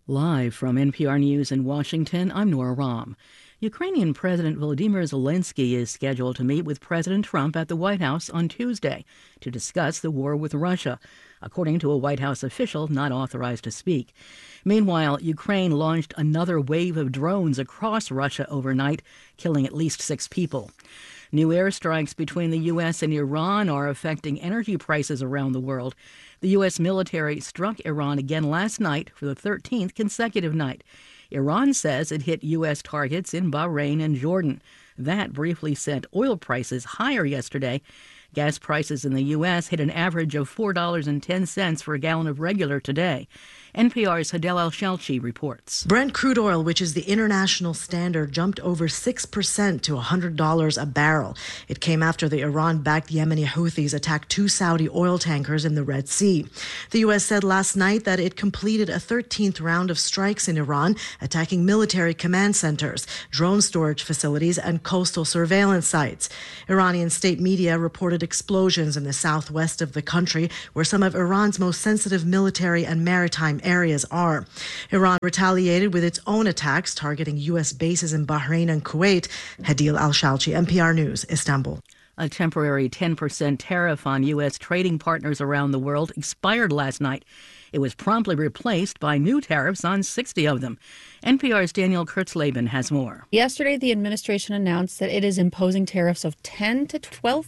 Live from NPR News in Washington, I'm Nora Rahm. Ukrainian President Volodymyr Zelensky is scheduled to meet with President Trump at the White House on Tuesday to discuss the war with Russia, according to a White House official not authorized to speak. Meanwhile, Ukraine launched another wave of drones across Russia overnight, killing at least 6 people. New airstrikes between the U.S. and Iran are affecting energy prices around the world. The U.S. military struck Iran again last night for the 13th consecutive night. Iran says it hit U.S. targets in Bahrain and Jordan. That briefly sent oil prices higher yesterday. Gas prices in the U.S. hit an average of $4.10 for a gallon of regular today. NPR's Hadel Al-Shalchi reports. Brent crude oil, which is the international standard, jumped over 6% to $100 a barrel. It came after the Iran-backed Yemeni Houthis attacked 2 Saudi oil tankers in the Red Sea. The U.S. said last night that it completed a 13th round of strikes in Iran, attacking military command centers, drone storage facilities, and coastal surveillance sites. Iranian state media reported explosions in the southwest of the country, where some of Iran's most sensitive military and maritime areas are. Iran retaliated with its own attacks targeting U.S. bases in Bahrain and Kuwait. Hadel Al-Shalchi, NPR News, Istanbul. A temporary 10% tariff on U.S. trading partners around the world expired last night. It was promptly replaced by new tariffs on 60 of them. NPR's Daniel Kurtzleben has more. Yesterday, the administration announced that it is imposing tariffs of 10 to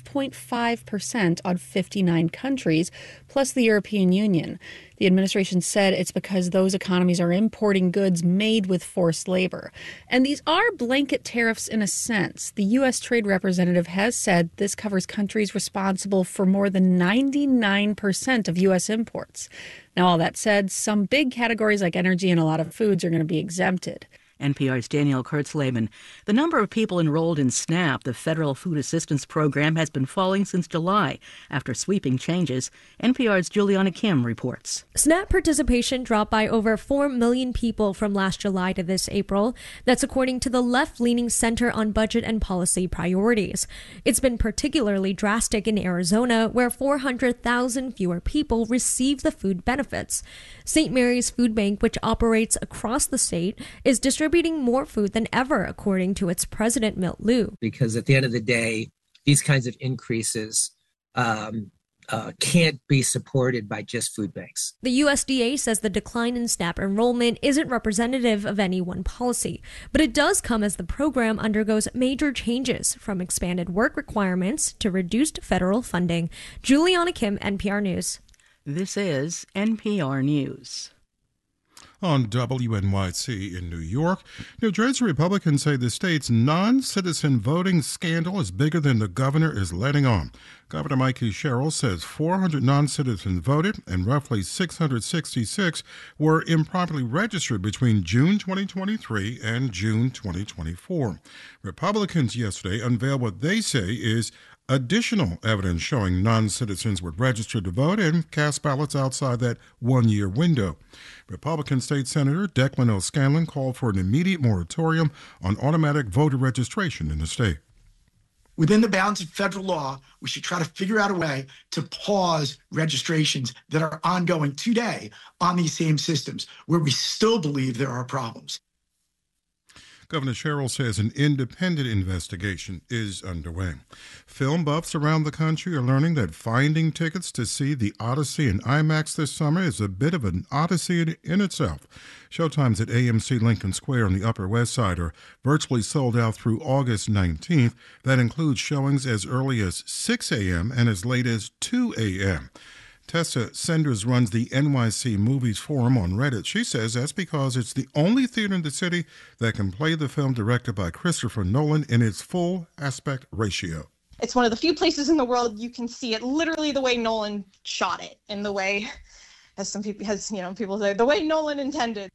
12.5% on 59 countries, plus the European Union. The administration said it's because those economies are importing goods made with forced labor. And these are blanket tariffs in a sense. The U.S. Trade Representative has said this covers countries responsible for more than 99% of U.S. imports. Now, all that said, some big categories like energy and a lot of foods are going to be exempted. NPR's Daniel Kurtzleben. The number of people enrolled in SNAP, the Federal Food Assistance Program, has been falling since July after sweeping changes. NPR's Juliana Kim reports. SNAP participation dropped by over 4 million people from last July to this April. That's according to the left-leaning Center on Budget and Policy Priorities. It's been particularly drastic in Arizona, where 400,000 fewer people receive the food benefits. St. Mary's Food Bank, which operates across the state, is distributing more food than ever, according to its president, Milt Liu. Because at the end of the day, these kinds of increases can't be supported by just food banks. The USDA says the decline in SNAP enrollment isn't representative of any one policy, but it does come as the program undergoes major changes, from expanded work requirements to reduced federal funding. Juliana Kim, NPR News. This is NPR News. On WNYC in New York, New Jersey Republicans say the state's non-citizen voting scandal is bigger than the governor is letting on. Governor Mikey Sherrill says 400 non-citizens voted and roughly 666 were improperly registered between June 2023 and June 2024. Republicans yesterday unveiled what they say is additional evidence showing non-citizens were registered to vote and cast ballots outside that one-year window. Republican State Senator Declan O'Scanlan called for an immediate moratorium on automatic voter registration in the state. Within the bounds of federal law, we should try to figure out a way to pause registrations that are ongoing today on these same systems where we still believe there are problems. Governor Sherrill says an independent investigation is underway. Film buffs around the country are learning that finding tickets to see The Odyssey in IMAX this summer is a bit of an odyssey in itself. Showtimes at AMC Lincoln Square on the Upper West Side are virtually sold out through August 19th. That includes showings as early as 6 a.m. and as late as 2 a.m. Tessa Senders runs the NYC Movies Forum on Reddit. She says that's because it's the only theater in the city that can play the film directed by Christopher Nolan in its full aspect ratio. It's one of the few places in the world you can see it literally the way Nolan shot it, and the way, as some people, people say, the way Nolan intended.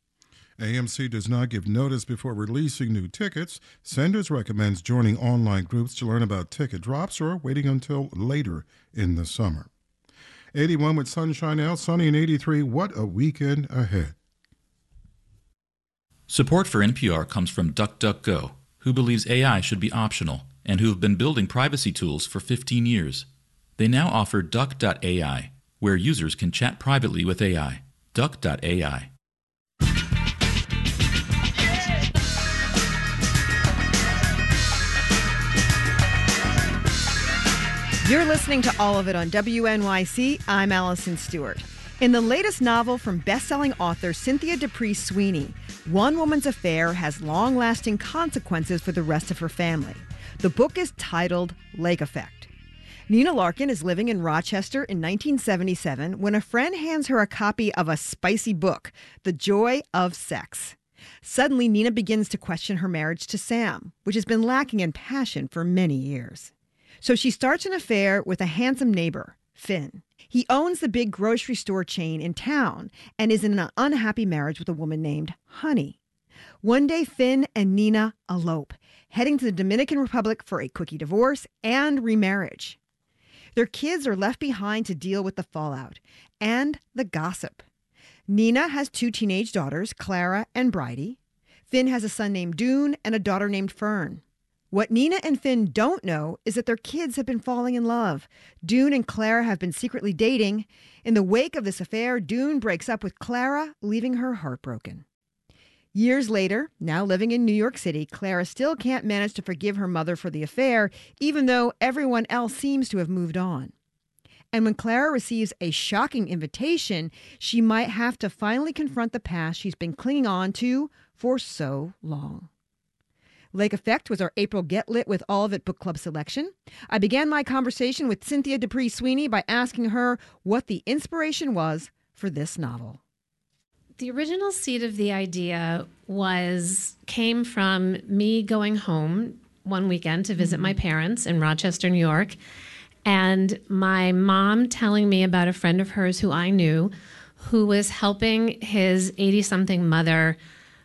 AMC does not give notice before releasing new tickets. Senders recommends joining online groups to learn about ticket drops or waiting until later in the summer. 81 with sunshine out, sunny and 83. What a weekend ahead. Support for NPR comes from DuckDuckGo, who believes AI should be optional and who have been building privacy tools for 15 years. They now offer Duck.ai, where users can chat privately with AI. Duck.ai. You're listening to All of It on WNYC. I'm Allison Stewart. In the latest novel from best-selling author Cynthia D'Aprix Sweeney, one woman's affair has long-lasting consequences for the rest of her family. The book is titled Lake Effect. Nina Larkin is living in Rochester in 1977 when a friend hands her a copy of a spicy book, The Joy of Sex. Suddenly, Nina begins to question her marriage to Sam, which has been lacking in passion for many years. So she starts an affair with a handsome neighbor, Finn. He owns the big grocery store chain in town and is in an unhappy marriage with a woman named Honey. One day, Finn and Nina elope, heading to the Dominican Republic for a quickie divorce and remarriage. Their kids are left behind to deal with the fallout and the gossip. Nina has 2 teenage daughters, Clara and Bridie. Finn has a son named Dune and a daughter named Fern. What Nina and Finn don't know is that their kids have been falling in love. Dune and Clara have been secretly dating. In the wake of this affair, Dune breaks up with Clara, leaving her heartbroken. Years later, now living in New York City, Clara still can't manage to forgive her mother for the affair, even though everyone else seems to have moved on. And when Clara receives a shocking invitation, she might have to finally confront the past she's been clinging on to for so long. Lake Effect was our April Get Lit with All of It book club selection. I began my conversation with Cynthia D'Aprix Sweeney by asking her what the inspiration was for this novel. The original seed of the idea came from me going home one weekend to visit my parents in Rochester, New York, and my mom telling me about a friend of hers who I knew who was helping his 80-something mother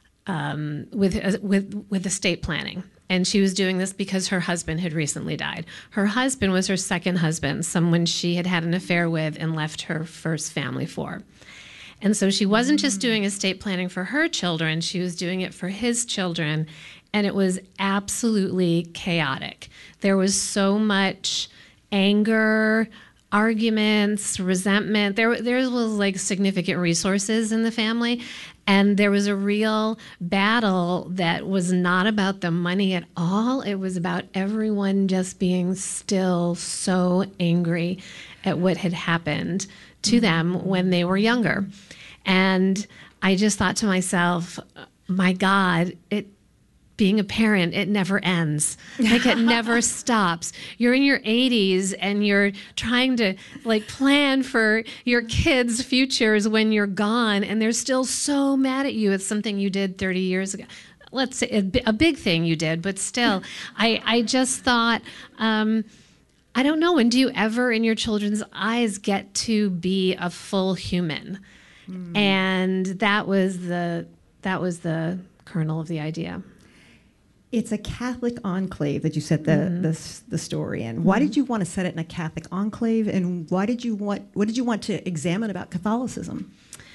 with estate planning. And she was doing this because her husband had recently died. Her husband was her second husband, someone she had had an affair with and left her first family for. And so she wasn't just doing estate planning for her children, she was doing it for his children. And it was absolutely chaotic. There was so much anger, arguments, resentment. There was like significant resources in the family. And there was a real battle that was not about the money at all. It was about everyone just being still so angry at what had happened to them when they were younger. And I just thought to myself, my God, being a parent, it never ends. Like it never stops. You're in your 80s and you're trying to like plan for your kids' futures when you're gone, and they're still so mad at you. It's something you did 30 years ago. Let's say a big thing you did, but still, I just thought, I don't know. When do you ever, in your children's eyes, get to be a full human? And that was the kernel of the idea. It's a Catholic enclave that you set the story in. Why did you want to set it in a Catholic enclave, and what did you want to examine about Catholicism?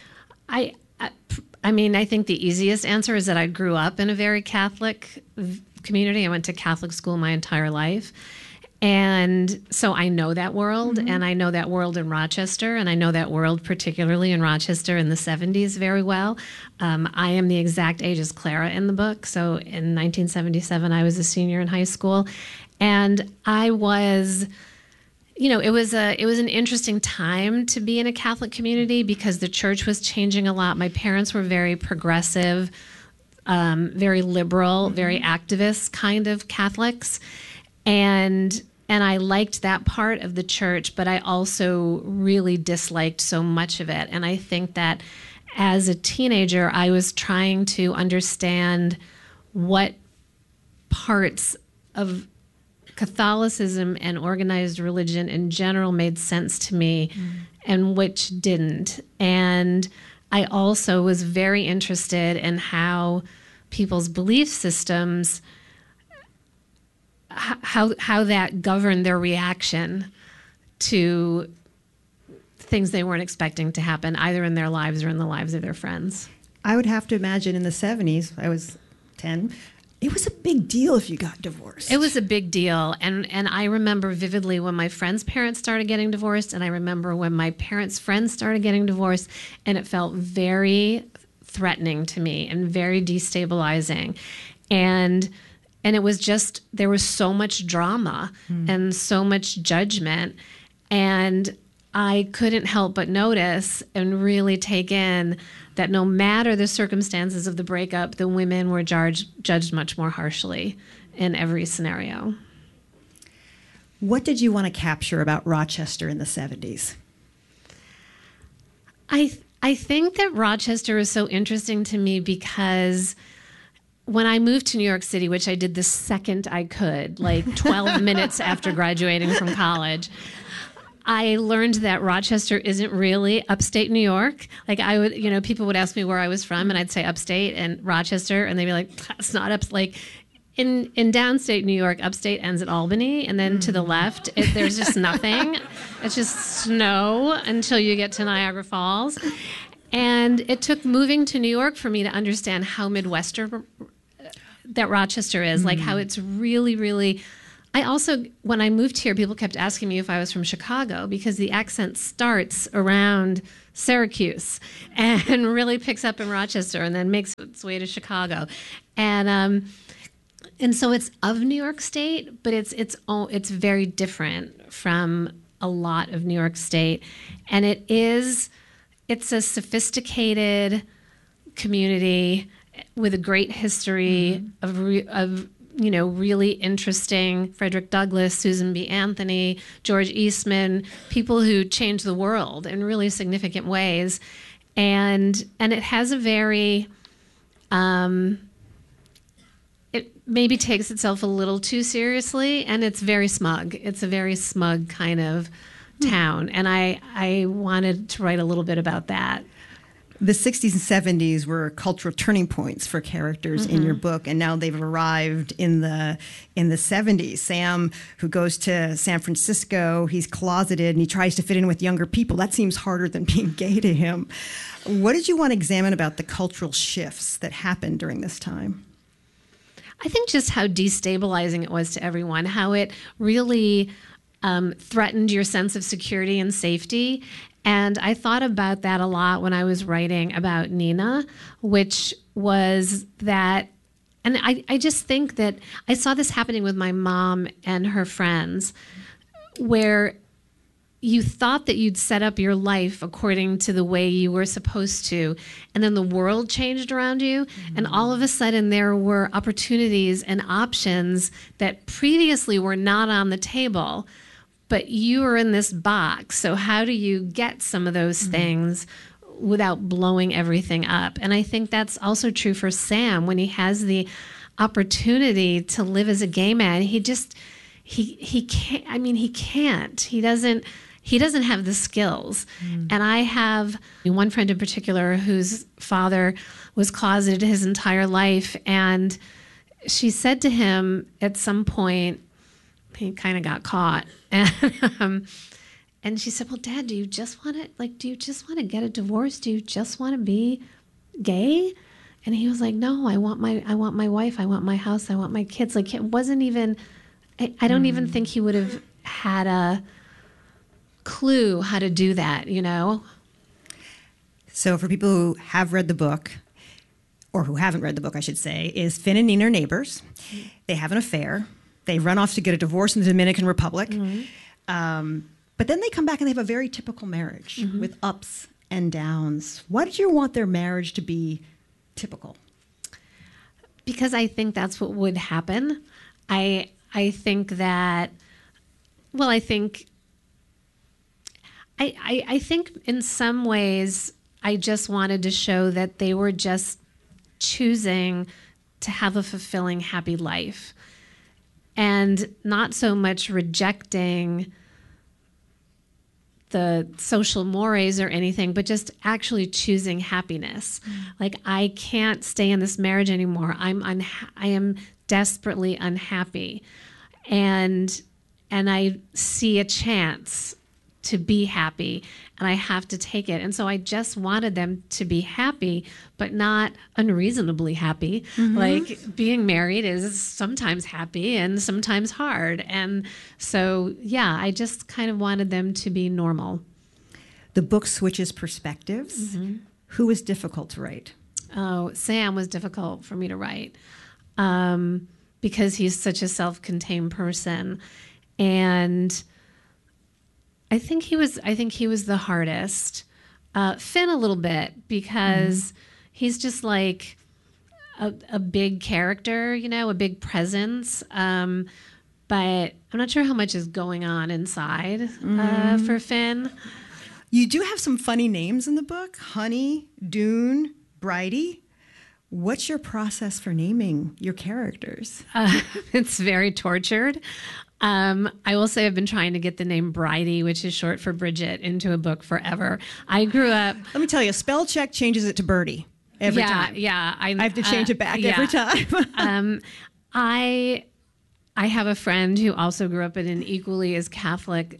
I mean, I think the easiest answer is that I grew up in a very Catholic community. I went to Catholic school my entire life. And so I know that world, and I know that world in Rochester, and I know that world particularly in Rochester in the 70s very well. I am the exact age as Clara in the book. So in 1977, I was a senior in high school, and I was, it was an interesting time to be in a Catholic community because the church was changing a lot. My parents were very progressive, very liberal, very activist kind of Catholics, and I liked that part of the church, but I also really disliked so much of it. And I think that as a teenager, I was trying to understand what parts of Catholicism and organized religion in general made sense to me and which didn't. And I also was very interested in how people's belief systems, how that governed their reaction to things they weren't expecting to happen, either in their lives or in the lives of their friends. I would have to imagine in the 70s, I was 10, it was a big deal if you got divorced. It was a big deal. And I remember vividly when my friends' parents started getting divorced, and I remember when my parents' friends started getting divorced, and it felt very threatening to me and very destabilizing. And And it was just, there was so much drama and so much judgment. And I couldn't help but notice and really take in that no matter the circumstances of the breakup, the women were judged much more harshly in every scenario. What did you want to capture about Rochester in the 70s? I think that Rochester is so interesting to me because when I moved to New York City, which I did the second I could, like 12 minutes after graduating from college, I learned that Rochester isn't really upstate New York. Like I would, people would ask me where I was from and I'd say upstate and Rochester, and they'd be like, that's not up. Like in downstate New York, upstate ends at Albany, and then to the left, there's just nothing. It's just snow until you get to Niagara Falls. And it took moving to New York for me to understand how Midwestern that Rochester is, like how it's really, really... I also, when I moved here, people kept asking me if I was from Chicago because the accent starts around Syracuse and really picks up in Rochester and then makes its way to Chicago. And so it's of New York State, but it's very different from a lot of New York State. And it's a sophisticated community with a great history of really interesting Frederick Douglass, Susan B. Anthony, George Eastman, people who changed the world in really significant ways. And it has a very, it maybe takes itself a little too seriously, and it's very smug. It's a very smug kind of town. And I wanted to write a little bit about that. The 60s and 70s were cultural turning points for characters in your book, and now they've arrived in the 70s. Sam, who goes to San Francisco, he's closeted and he tries to fit in with younger people. That seems harder than being gay to him. What did you want to examine about the cultural shifts that happened during this time? I think just how destabilizing it was to everyone, how it really threatened your sense of security and safety. And I thought about that a lot when I was writing about Nina, which was that, and I just think that I saw this happening with my mom and her friends, where you thought that you'd set up your life according to the way you were supposed to, and then the world changed around you, and all of a sudden there were opportunities and options that previously were not on the table. But you are in this box, so how do you get some of those things without blowing everything up? And I think that's also true for Sam when he has the opportunity to live as a gay man. He can't. I mean, he can't. He doesn't have the skills. And I have one friend in particular whose father was closeted his entire life, and she said to him at some point, he kind of got caught. And she said, well, Dad, do you just want to get a divorce? Do you just want to be gay? And he was like, no, I want my wife. I want my house. I want my kids. Like, it wasn't even, I don't even think he would have had a clue how to do that, So for people who have read the book, or who haven't read the book, I should say, is Finn and Nina are neighbors. They have an affair. They run off to get a divorce in the Dominican Republic. But then they come back and they have a very typical marriage with ups and downs. Why did you want their marriage to be typical? Because I think that's what would happen. I think that, well, I think in some ways I just wanted to show that they were just choosing to have a fulfilling, happy life. And not so much rejecting the social mores or anything, but just actually choosing happiness. Like, I can't stay in this marriage anymore. I am desperately unhappy. And I see a chance to be happy, and I have to take it. And so I just wanted them to be happy, but not unreasonably happy. Like, being married is sometimes happy and sometimes hard. And so, yeah, I just kind of wanted them to be normal. The book switches perspectives. Who was difficult to write? Oh, Sam was difficult for me to write. because he's such a self-contained person. And I think he was the hardest. Finn a little bit, because he's just like a big character, a big presence. But I'm not sure how much is going on inside for Finn. You do have some funny names in the book: Honey, Dune, Bridie. What's your process for naming your characters? It's very tortured. I will say I've been trying to get the name Bridie, which is short for Bridget, into a book forever. I grew up... Let me tell you, spell check changes it to Birdie every time. Yeah, I have to change it back every time. I have a friend who also grew up in an equally as Catholic,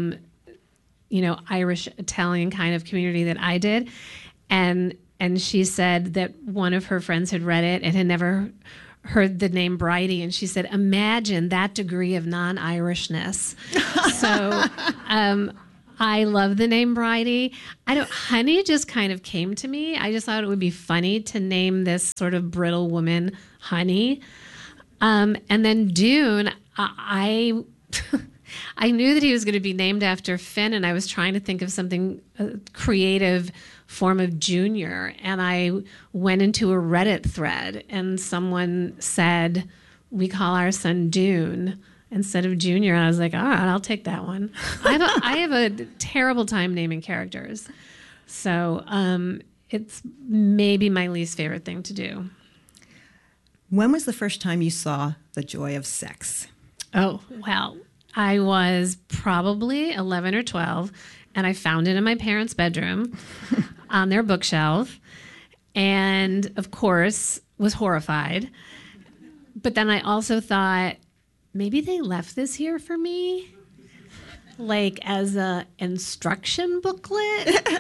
Irish, Italian kind of community that I did. And she said that one of her friends had read it and had never heard the name Bridie, and she said, imagine that degree of non-Irishness. So I love the name Bridie. Honey just kind of came to me. I just thought it would be funny to name this sort of brittle woman Honey. And then Dune, I knew that he was going to be named after Finn, and I was trying to think of something creative form of Junior, and I went into a Reddit thread, and someone said, we call our son Dune instead of Junior, and I was like, all right, I'll take that one. I have a terrible time naming characters, so it's maybe my least favorite thing to do. When was the first time you saw The Joy of Sex? Oh, well, I was probably 11 or 12, and I found it in my parents' bedroom on their bookshelf, and of course was horrified. But then I also thought, maybe they left this here for me, like as a instruction booklet.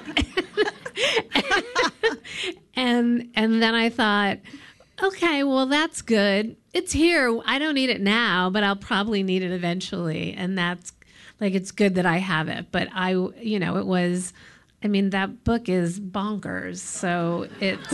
and then I thought, okay, well, that's good. It's here. I don't need it now, but I'll probably need it eventually. And that's like, it's good that I have it. But it was, that book is bonkers. So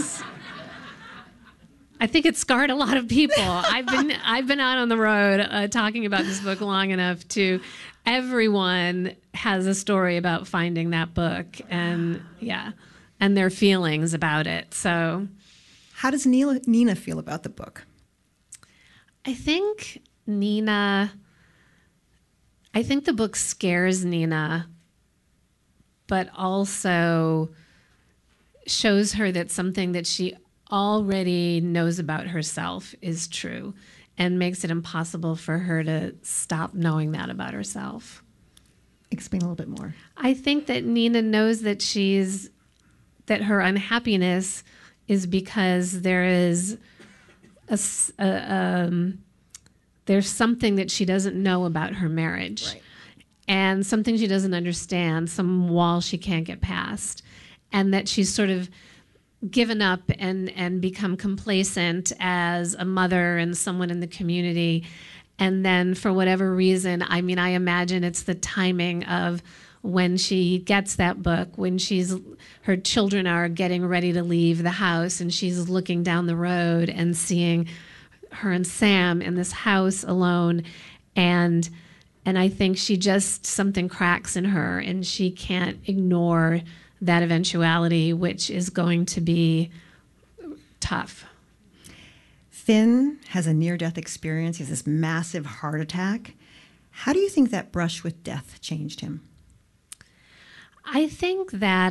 I think it scarred a lot of people. I've been out on the road talking about this book long enough to, everyone has a story about finding that book and their feelings about it. So how does Nina feel about the book? I think the book scares Nina, but also shows her that something that she already knows about herself is true and makes it impossible for her to stop knowing that about herself. Explain a little bit more. I think that Nina knows that that her unhappiness is because there is there's something that she doesn't know about her marriage, right, and something she doesn't understand, some wall she can't get past, and that she's sort of given up and become complacent as a mother and someone in the community. And then for whatever reason, I imagine it's the timing of when she gets that book, when her children are getting ready to leave the house, and she's looking down the road and seeing her and Sam in this house alone, and I think something cracks in her, and she can't ignore that eventuality, which is going to be tough. Finn has a near-death experience. He has this massive heart attack. How do you think that brush with death changed him? I think that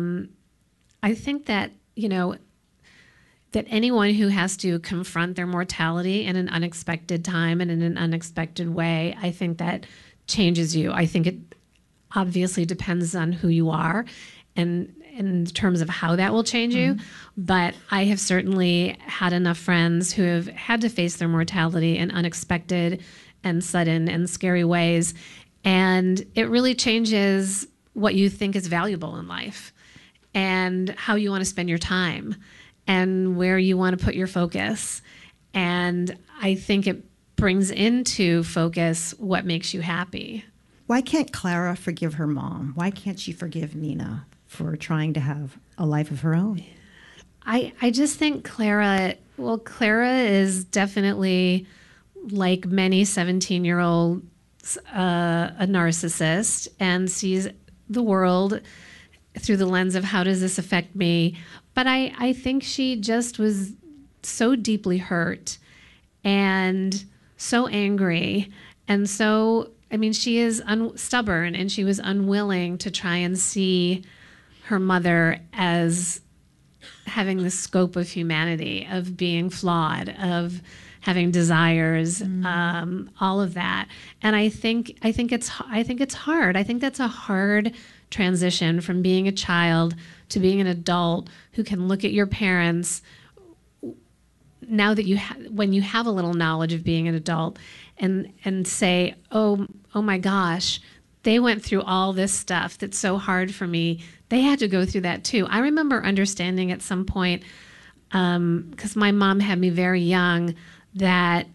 that anyone who has to confront their mortality in an unexpected time and in an unexpected way, I think that changes you. I think it obviously depends on who you are and in terms of how that will change you. But I have certainly had enough friends who have had to face their mortality in unexpected and sudden and scary ways. And it really changes what you think is valuable in life and how you want to spend your time and where you want to put your focus. And I think it brings into focus what makes you happy. Why can't Clara forgive her mom? Why can't she forgive Nina for trying to have a life of her own? I just think Clara is definitely like many 17-year-olds, a narcissist and sees the world through the lens of how does this affect me. But I think she just was so deeply hurt and so angry. And so, I mean, she is stubborn, and she was unwilling to try and see her mother as having the scope of humanity, of being flawed, of having desires, all of that. And I think it's hard. I think that's a hard transition from being a child to being an adult who can look at your parents now that when you have a little knowledge of being an adult and say, oh my gosh, they went through all this stuff that's so hard for me. They had to go through that too. I remember understanding at some point, because my mom had me very young, that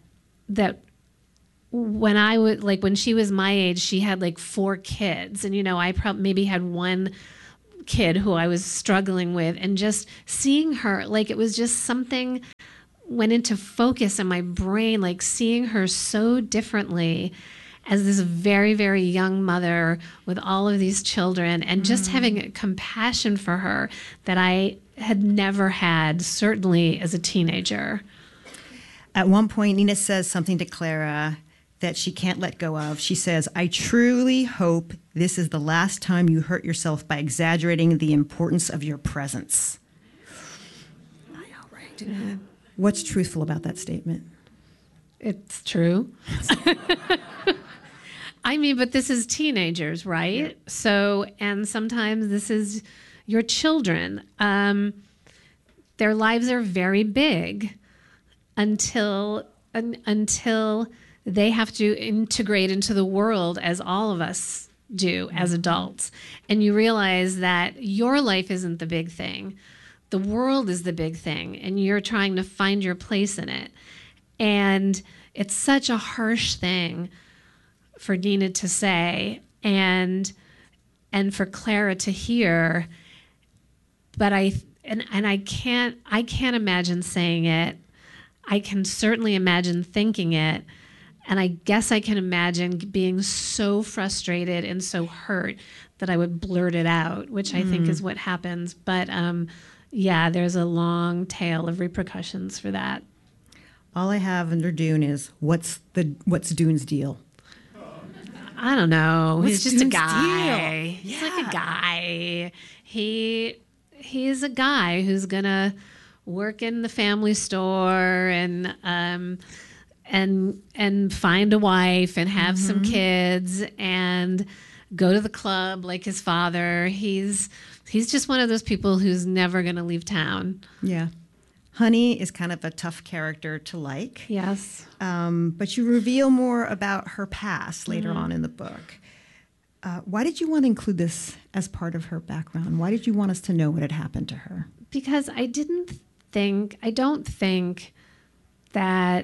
when I would, like, when she was my age, she had like 4 kids, and I maybe had one kid who I was struggling with, and just seeing her, like, it was just something went into focus in my brain, like seeing her so differently as this very, very young mother with all of these children, and just having compassion for her that I had never had, certainly as a teenager. At one point, Nina says something to Clara that she can't let go of. She says, "I truly hope this is the last time you hurt yourself by exaggerating the importance of your presence." I know, right? Yeah. What's truthful about that statement? It's true. I mean, but this is teenagers, right? Yeah. So, and sometimes this is your children. Their lives are very big until they have to integrate into the world as all of us do as adults. And you realize that your life isn't the big thing. The world is the big thing, and you're trying to find your place in it. And it's such a harsh thing for Nina to say and for Clara to hear. But I can't imagine saying it. I can certainly imagine thinking it. And I guess I can imagine being so frustrated and so hurt that I would blurt it out, which I think is what happens. But yeah, there's a long tail of repercussions for that. All I have under Dune is what's Dune's deal? I don't know. What's He's just Dune's a guy. deal? He's like a guy. He's a guy who's gonna work in the family store and find a wife and have some kids and go to the club like his father. He's just one of those people who's never going to leave town. Yeah. Honey is kind of a tough character to like. Yes. But you reveal more about her past later on in the book. Why did you want to include this as part of her background? Why did you want us to know what had happened to her? Because I don't think that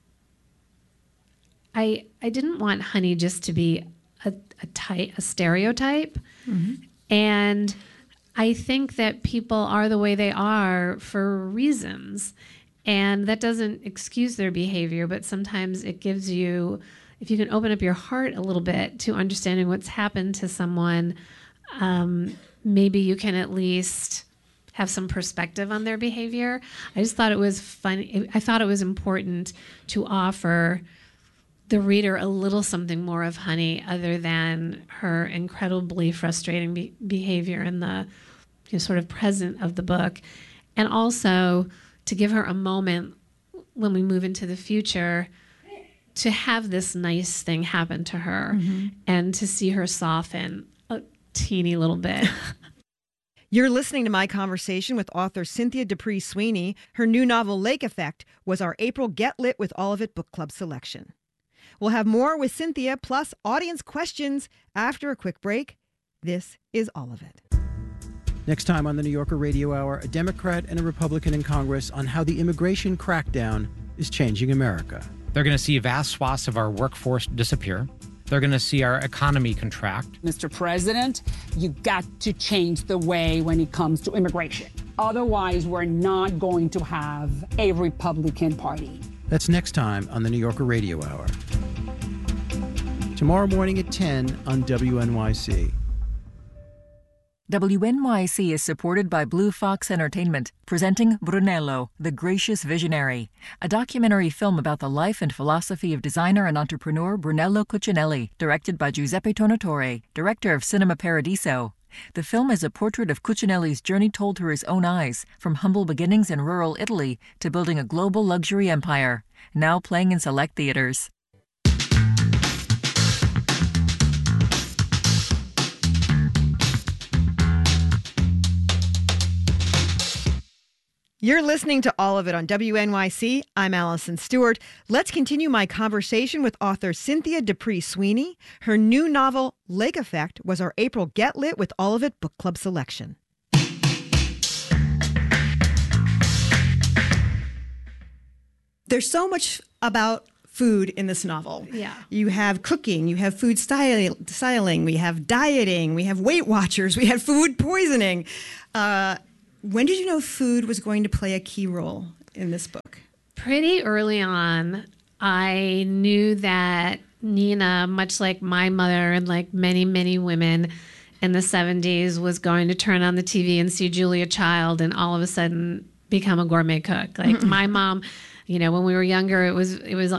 I didn't want Honey just to be a stereotype. And I think that people are the way they are for reasons. And that doesn't excuse their behavior, but sometimes it gives you, if you can open up your heart a little bit to understanding what's happened to someone, maybe you can at least have some perspective on their behavior. I just thought it was fun. I thought it was important to offer the reader a little something more of Honey other than her incredibly frustrating behavior in the sort of present of the book. And also to give her a moment when we move into the future to have this nice thing happen to her and to see her soften a teeny little bit. You're listening to my conversation with author Cynthia D'Aprix Sweeney. Her new novel, Lake Effect, was our April Get Lit with Olivet Book Club selection. We'll have more with Cynthia, plus audience questions after a quick break. This is Olivet. Next time on the New Yorker Radio Hour, a Democrat and a Republican in Congress on how the immigration crackdown is changing America. They're going to see vast swaths of our workforce disappear. They're going to see our economy contract. Mr. President, you got to change the way when it comes to immigration. Otherwise, we're not going to have a Republican Party. That's next time on the New Yorker Radio Hour. Tomorrow morning at 10 on WNYC. WNYC is supported by Blue Fox Entertainment, presenting Brunello, the Gracious Visionary, a documentary film about the life and philosophy of designer and entrepreneur Brunello Cucinelli, directed by Giuseppe Tornatore, director of Cinema Paradiso. The film is a portrait of Cucinelli's journey told through his own eyes, from humble beginnings in rural Italy to building a global luxury empire. Now playing in select theaters. You're listening to All of It on WNYC. I'm Allison Stewart. Let's continue my conversation with author Cynthia D'Aprix Sweeney. Her new novel, Lake Effect, was our April Get Lit with All of It book club selection. There's so much about food in this novel. Yeah. You have cooking, you have food styling, we have dieting, we have Weight Watchers, we have food poisoning. When did you know food was going to play a key role in this book? Pretty early on, I knew that Nina, much like my mother and like many, many women in the 70s, was going to turn on the TV and see Julia Child and all of a sudden become a gourmet cook. Like my mom, when we were younger, it was